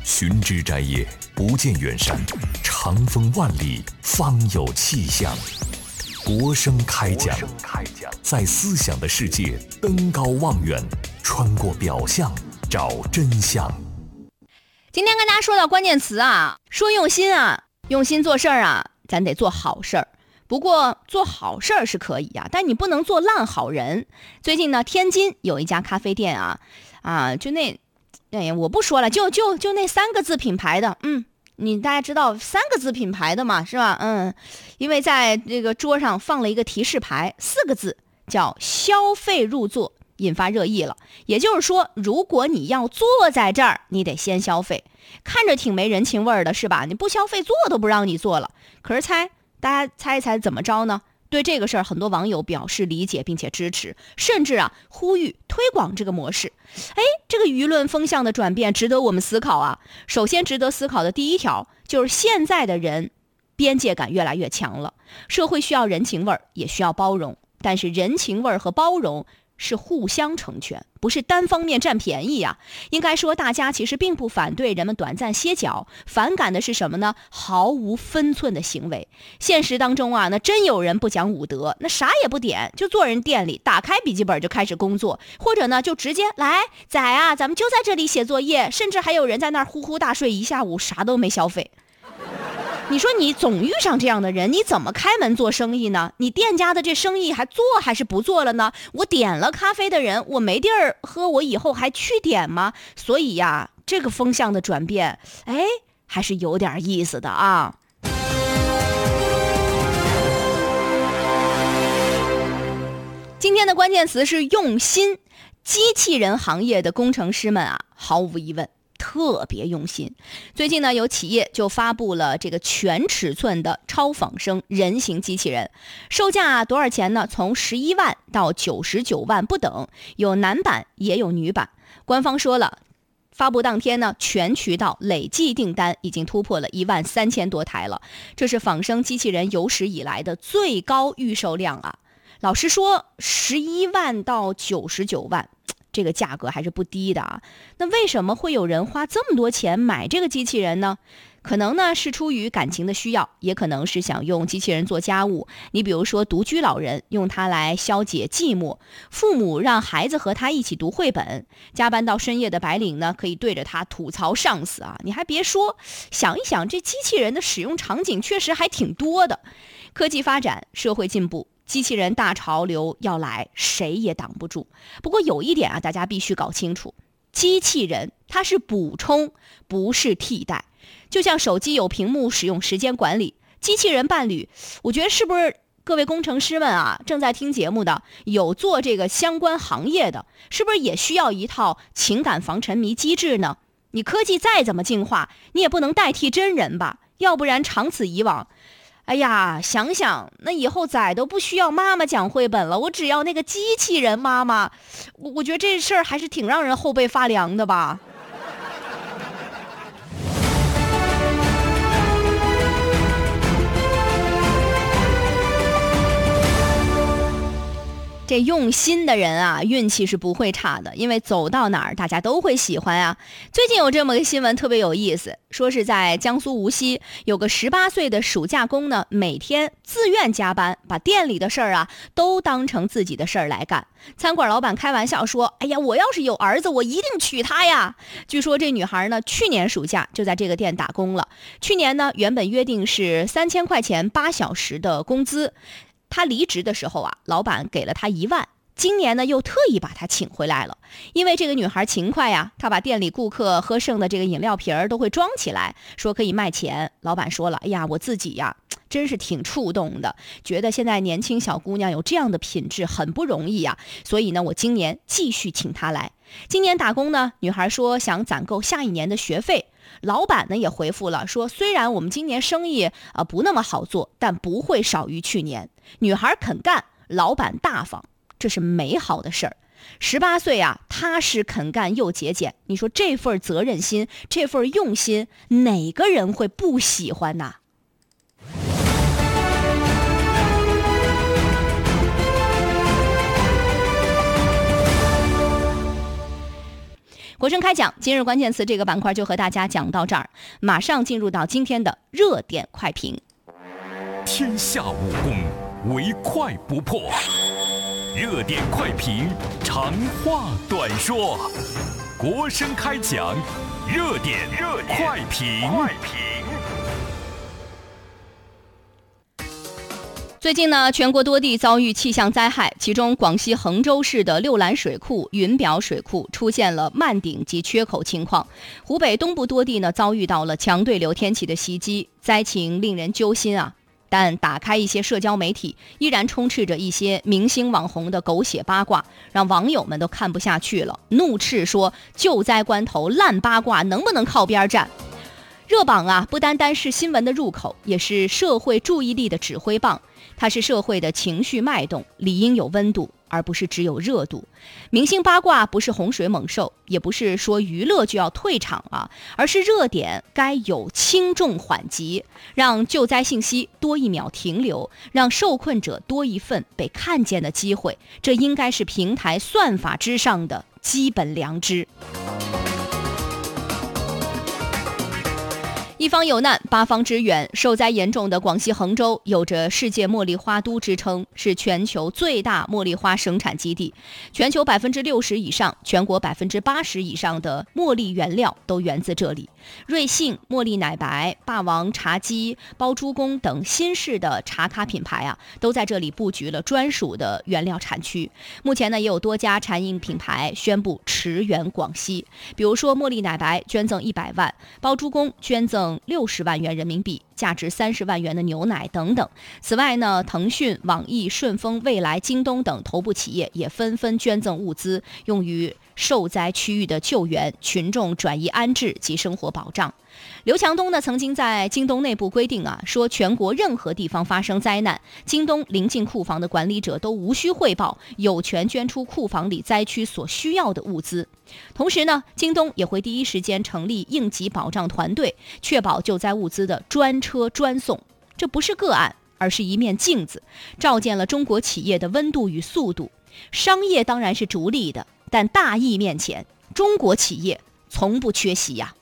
寻枝摘叶，不见远山，长风万里，方有气象。国声开讲，在思想的世界登高望远，穿过表象，找真相。 今天跟大家说到关键词啊，说用心啊，用心做事儿啊，咱得做好事儿。不过做好事儿是可以啊，但你不能做烂好人。最近呢，天津有一家咖啡店我不说了，就那3个字品牌的，大家知道3个字品牌的嘛，是吧？因为在这个桌上放了一个提示牌，4个字叫消费入座，引发热议了。也就是说，如果你要坐在这儿，你得先消费，看着挺没人情味儿的，是吧？你不消费，坐都不让你坐了。可是大家猜一猜怎么着呢？对这个事儿，很多网友表示理解并且支持，甚至呼吁推广这个模式。这个舆论风向的转变值得我们思考啊。首先值得思考的第一条就是现在的人边界感越来越强了，社会需要人情味儿，也需要包容，但是人情味儿和包容是互相成全，不是单方面占便宜啊。应该说大家其实并不反对人们短暂歇脚，反感的是什么呢？毫无分寸的行为。现实当中那真有人不讲武德，那啥也不点，就坐人店里，打开笔记本就开始工作，或者呢就直接来仔咱们就在这里写作业，甚至还有人在那儿呼呼大睡一下午，啥都没消费。你说你总遇上这样的人，你怎么开门做生意呢？你店家的这生意还做还是不做了呢？我点了咖啡的人，我没地儿喝，我以后还去点吗？所以这个风向的转变，还是有点意思的啊。今天的关键词是用心。机器人行业的工程师们毫无疑问特别用心。最近呢，有企业就发布了这个全尺寸的超仿生人形机器人，售价多少钱呢？从11万到99万不等，有男版也有女版。官方说了，发布当天呢，全渠道累计订单已经突破了13000多台了，这是仿生机器人有史以来的最高预售量啊。老实说，11万到99万。这个价格还是不低的啊。那为什么会有人花这么多钱买这个机器人呢？可能呢是出于感情的需要，也可能是想用机器人做家务。你比如说独居老人用它来消解寂寞，父母让孩子和他一起读绘本，加班到深夜的白领呢可以对着它吐槽上司啊。你还别说，想一想这机器人的使用场景确实还挺多的。科技发展，社会进步，机器人大潮流要来，谁也挡不住。不过有一点大家必须搞清楚，机器人它是补充，不是替代。就像手机有屏幕使用时间管理，机器人伴侣，我觉得是不是各位工程师们正在听节目的，有做这个相关行业的，是不是也需要一套情感防沉迷机制呢？你科技再怎么进化，你也不能代替真人吧，要不然长此以往，想想那以后仔都不需要妈妈讲绘本了，我只要那个机器人妈妈。我觉得这事儿还是挺让人后背发凉的吧。这用心的人运气是不会差的，因为走到哪儿大家都会喜欢啊。最近有这么个新闻特别有意思，说是在江苏无锡有个18岁的暑假工呢，每天自愿加班，把店里的事儿都当成自己的事儿来干。餐馆老板开玩笑说，我要是有儿子，我一定娶她呀。据说这女孩呢，去年暑假就在这个店打工了。去年呢，原本约定是3000块钱8小时的工资，他离职的时候老板给了他1万，今年呢又特意把他请回来了。因为这个女孩勤快呀，她把店里顾客喝剩的这个饮料瓶都会装起来，说可以卖钱。老板说了，我自己真是挺触动的，觉得现在年轻小姑娘有这样的品质很不容易所以呢我今年继续请她来。今年打工呢，女孩说想攒够下一年的学费。老板呢也回复了，说虽然我们今年生意不那么好做，但不会少于去年。女孩肯干，老板大方，这是美好的事儿。18岁踏实肯干又节俭，你说这份责任心，这份用心，哪个人会不喜欢呢？ 国声开讲今日关键词这个板块就和大家讲到这儿，马上进入到今天的热点快评。 天下武功，唯快不破。热点快评，长话短说。国声开讲，热点快评。 最近呢，全国多地遭遇气象灾害，其中广西衡州市的六兰水库、云表水库出现了漫顶及缺口情况，湖北东部多地呢遭遇到了强对流天气的袭击，灾情令人揪心啊。但打开一些社交媒体，依然充斥着一些明星网红的狗血八卦，让网友们都看不下去了，怒斥说救灾关头烂八卦能不能靠边站。热榜啊，不单单是新闻的入口，也是社会注意力的指挥棒，它是社会的情绪脉动，理应有温度，而不是只有热度。明星八卦不是洪水猛兽，也不是说娱乐就要退场啊，而是热点该有轻重缓急，让救灾信息多一秒停留，让受困者多一份被看见的机会，这应该是平台算法之上的基本良知。一方有难，八方支援。受灾严重的广西衡州有着世界茉莉花都之称，是全球最大茉莉花生产基地。全球60%以上，全国80%以上的茉莉原料都源自这里。瑞幸、茉莉奶白、霸王茶姬、包租公等新式的茶咖品牌啊，都在这里布局了专属的原料产区。目前呢，也有多家茶饮品牌宣布驰援广西，比如说茉莉奶白捐赠100万，包租公捐赠60万元人民币，价值30万元的牛奶等等。此外呢，腾讯、网易、顺丰、未来、京东等头部企业也纷纷捐赠物资，用于受灾区域的救援、群众转移安置及生活保障。刘强东呢曾经在京东内部规定啊，说全国任何地方发生灾难，京东临近库房的管理者都无需汇报，有权捐出库房里灾区所需要的物资。同时呢，京东也会第一时间成立应急保障团队，确保救灾物资的专车专送。这不是个案，而是一面镜子，照见了中国企业的温度与速度。商业当然是逐利的，但大义面前，中国企业从不缺席呀。